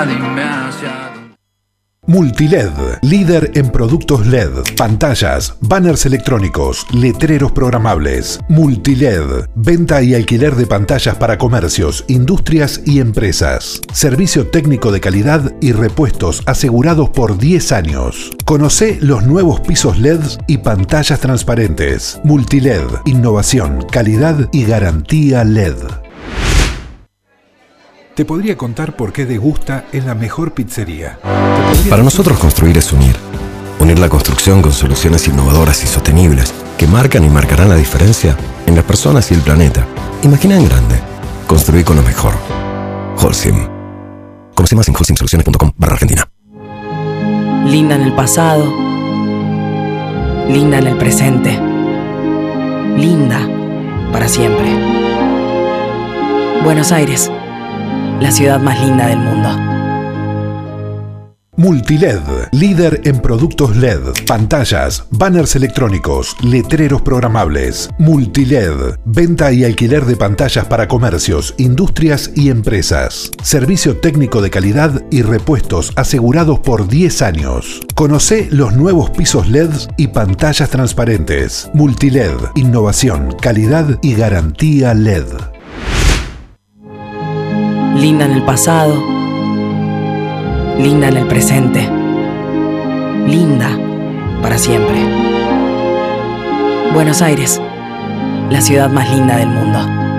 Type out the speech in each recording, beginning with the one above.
Dime hacia dónde. Multiled, líder en productos LED, pantallas, banners electrónicos, letreros programables. Multiled, venta y alquiler de pantallas para comercios, industrias y empresas. Servicio técnico de calidad y repuestos asegurados por 10 años. Conocé los nuevos pisos LED y pantallas transparentes. Multiled, innovación, calidad y garantía LED. Te podría contar por qué Degusta es la mejor pizzería. Para nosotros construir es unir. Unir la construcción con soluciones innovadoras y sostenibles que marcan y marcarán la diferencia en las personas y el planeta. Imagina en grande. Construir con lo mejor. Holcim. Conoce más en holcimsoluciones.com/Argentina. Linda en el pasado. Linda en el presente. Linda para siempre. Buenos Aires. La ciudad más linda del mundo. Multiled, líder en productos LED, pantallas, banners electrónicos, letreros programables. Multiled, venta y alquiler de pantallas para comercios, industrias y empresas. Servicio técnico de calidad y repuestos asegurados por 10 años. Conocé los nuevos pisos LED y pantallas transparentes. Multiled, innovación, calidad y garantía LED. Linda en el pasado. Linda en el presente. Linda para siempre. Buenos Aires. La ciudad más linda del mundo.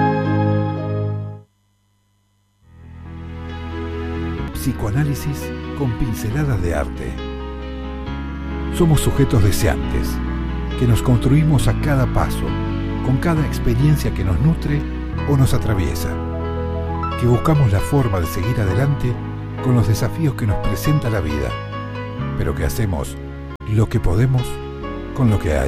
Psicoanálisis con pinceladas de arte. Somos sujetos deseantes, que nos construimos a cada paso, con cada experiencia que nos nutre o nos atraviesa. Que buscamos la forma de seguir adelante con los desafíos que nos presenta la vida, pero que hacemos lo que podemos con lo que hay.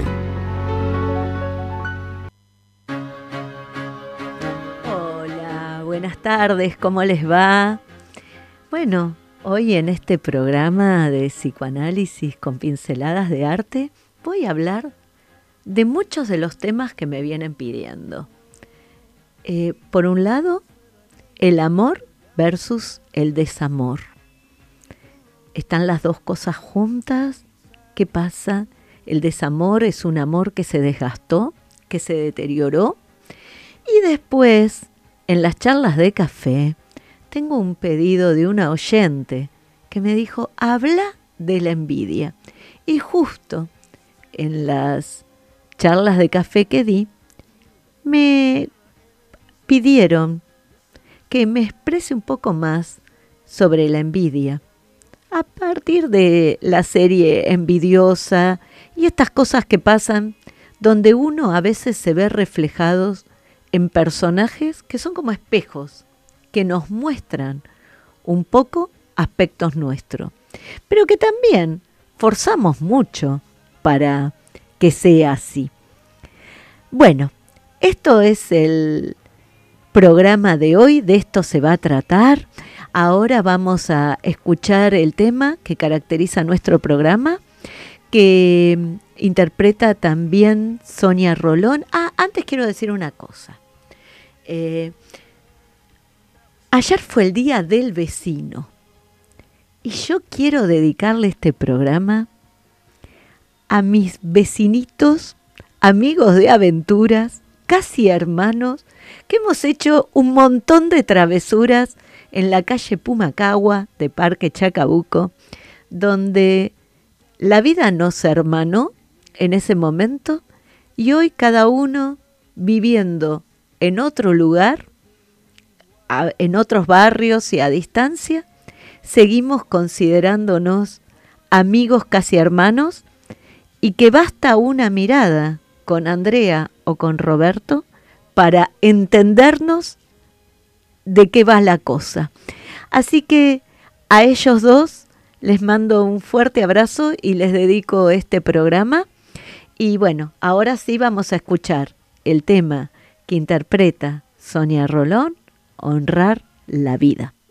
Hola, buenas tardes, ¿cómo les va? Bueno, hoy en este programa de psicoanálisis con pinceladas de arte voy a hablar de muchos de los temas que me vienen pidiendo. Por un lado, el amor versus el desamor. ¿Están las dos cosas juntas? ¿Qué pasa? El desamor es un amor que se desgastó, que se deterioró. Y después, en las charlas de café, tengo un pedido de una oyente que me dijo, habla de la envidia. Y justo en las charlas de café que di, me pidieron que me exprese un poco más sobre la envidia, a partir de la serie Envidiosa y estas cosas que pasan, donde uno a veces se ve reflejados en personajes que son como espejos, que nos muestran un poco aspectos nuestros, pero que también forzamos mucho para que sea así. Bueno, esto es el programa de hoy, de esto se va a tratar. Ahora vamos a escuchar el tema que caracteriza nuestro programa, que interpreta también Sonia Rolón. Antes quiero decir una cosa. Ayer fue el Día del Vecino y yo quiero dedicarle este programa a mis vecinitos, amigos de aventuras, casi hermanos, que hemos hecho un montón de travesuras en la calle Pumacagua de Parque Chacabuco, donde la vida nos hermanó en ese momento y hoy cada uno viviendo en otro lugar, en otros barrios y a distancia, seguimos considerándonos amigos casi hermanos y que basta una mirada con Andrea o con Roberto para entendernos de qué va la cosa. Así que a ellos dos les mando un fuerte abrazo y les dedico este programa. Y bueno, ahora sí vamos a escuchar el tema que interpreta Sonia Rolón, Honrar la Vida.